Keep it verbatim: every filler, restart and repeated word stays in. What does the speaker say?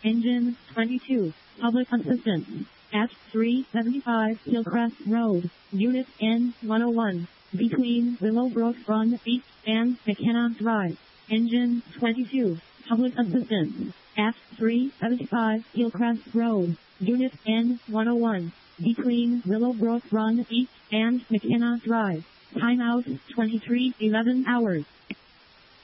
Engine twenty-two, public assistance. At three seventy-five Hillcrest Road, Unit N one oh one, between Willowbrook Run East and McKenna Drive. Engine twenty-two, public assistance. At three seventy-five Hillcrest Road, Unit N one oh one, between Willowbrook Run East and McKenna Drive. Timeout twenty-three eleven hours.